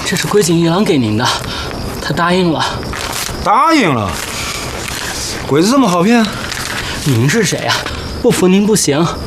这是龟井一郎给您的，他答应了。 答应了？鬼子这么好骗？ 您是谁呀？不服您不行。